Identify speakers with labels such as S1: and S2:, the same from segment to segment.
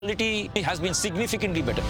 S1: Quality has been significantly better.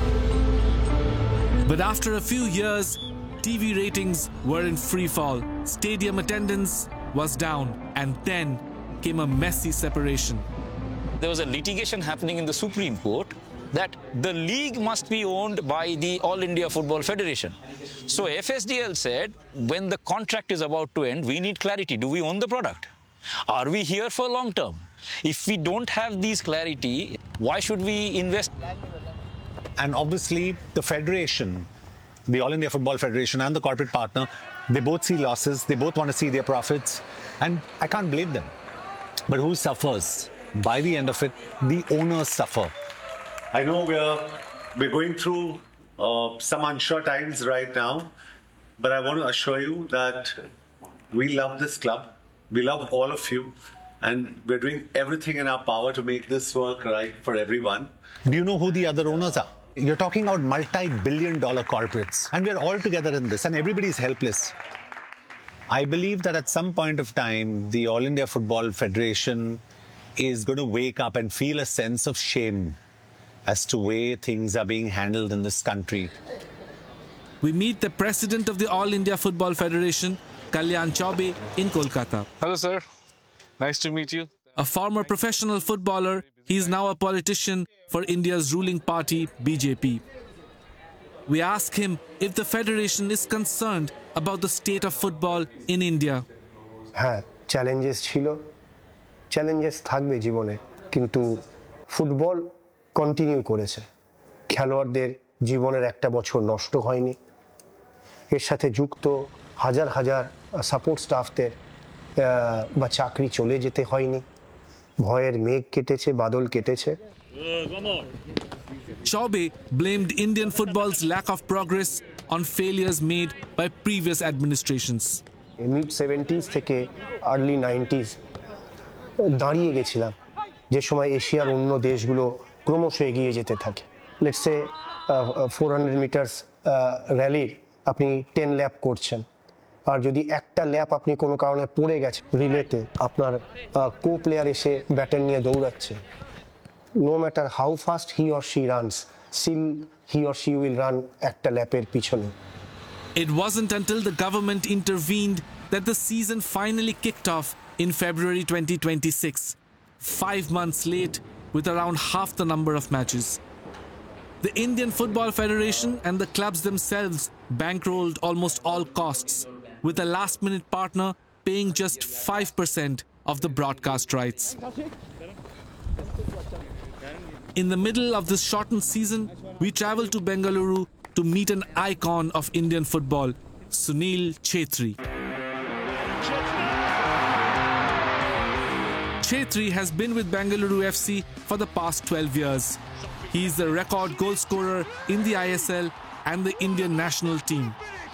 S2: But after a few years, TV ratings were in free fall, stadium attendance was down, and then came a messy separation.
S1: There was a litigation happening in the Supreme Court that the league must be owned by the All India Football Federation. So FSDL said, when the contract is about to end, we need clarity. Do we own the product? Are we here for long term? If we don't have these clarity, why should we invest?
S3: And obviously, the federation, the All India Football Federation and the corporate partner, they both see losses. They both want to see their profits. And I can't blame them. But who suffers? By the end of it, the owners suffer.
S4: I know we're going through some unsure times right now, but I want to assure you that we love this club. We love all of you, and we're doing everything in our power to make this work right for everyone.
S3: Do you know who the other owners are? You're talking about multi-billion-dollar corporates, and we're all together in this, and everybody's helpless. I believe that at some point of time, the All India Football Federation is going to wake up and feel a sense of shame as to way things are being handled in this country.
S2: We meet the president of the All India Football Federation, Kalyan Chaubey, in Kolkata.
S5: Hello, sir. Nice to meet you.
S2: A former professional footballer, he is now a politician for India's ruling party, BJP. We ask him if the federation is concerned about the state of football in India.
S6: Challenges ছিল, challenges থাকবে জীবনে, কিন্তু football continue করেছে। খেলোয়াড়দের জীবনের একটা বছর নষ্ট হয়নি। এর সাথে যুক্ত হাজার হাজার সাপোর্ট স্টাফদের বা চাকরি চলে যেতে হয়নি। ভয়ের মেঘ কেটেছে, বাদল কেটেছে।
S2: Chaubey blamed Indian football's lack of progress on failures made by previous administrations.
S6: Mid-70s থেকে early 90s দাঁড়িয়ে গেছিলাম, যে সময় এশিয়ার অন্য দেশগুলো ক্রমশ এগিয়ে যেতে থাকে। লেটস সে 400 মিটার্স র্যালির আপনি 10 ল্যাপ করছেন, আর যদি একটা ল্যাপ আপনি কোনো কারণে পড়ে গেছে রিলেতে, আপনার কো প্লেয়ার এসে ব্যাটন নিয়ে দৌড়াচ্ছে, no matter how fast he or she runs, still he or she will run একটা ল্যাপের পিছনে।
S2: It wasn't until the government intervened that the season finally kicked off in February 2026, 5 months late with around half the number of matches. The Indian Football Federation and the clubs themselves bankrolled almost all costs, with a last-minute partner paying just 5% of the broadcast rights. In the middle of this shortened season, we travel to Bengaluru to meet an icon of Indian football, Sunil Chhetri. Chhetri has been with Bengaluru FC for the past 12 years. He is the record goal scorer in the ISL and the Indian national team.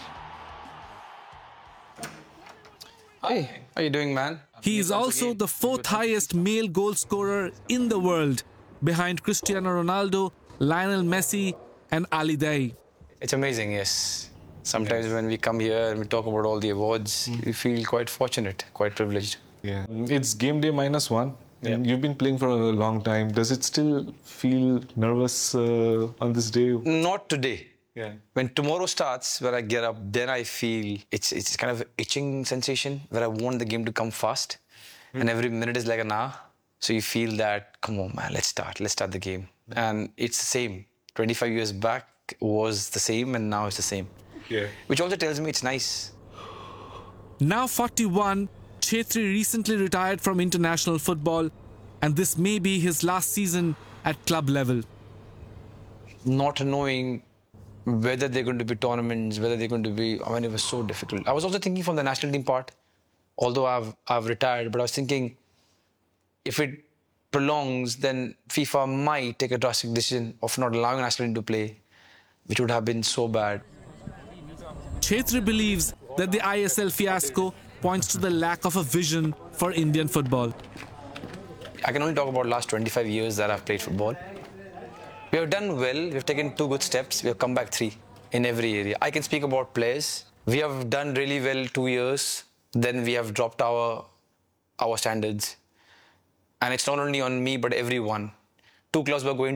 S5: Hi, how you doing, man?
S2: He is also the 4th highest male goal scorer in the world, behind Cristiano Ronaldo, Lionel Messi and Ali Daei.
S5: It's amazing, yes. Sometimes when we come here and we talk about all the awards, we feel quite fortunate, quite privileged.
S7: Yeah, it's game day -1. And you've been playing for a long time. Does it still feel nervous on this day?
S5: Not today.
S7: Yeah.
S5: When tomorrow starts, when I get up, then I feel it's kind of an itching sensation where I want the game to come fast. And every minute is like an hour. So you feel that, come on, man, let's start the game. And it's the same. 25 years back was the same, and now it's the same.
S7: Yeah.
S5: Which also tells me it's nice.
S2: Now 41, Chhetri recently retired from international football, and this may be his last season at club level.
S5: Not knowing whether they're going to be tournaments, whether they're going to be, I mean, it was so difficult. I was also thinking from the national team part, although I've retired, but I was thinking if it prolongs, then FIFA might take a drastic decision of not allowing national team to play, which would have been so bad.
S2: Chhetri believes that the ISL fiasco points to the lack of a vision for Indian football.
S5: I can only talk about last 25 years that I've played football. We have done well. We've taken 2 good steps. We have come back 3 in every area. I can speak about players. We have done really well 2 years. Then we have dropped our standards. And it's not only on me, but everyone. 2 clubs were going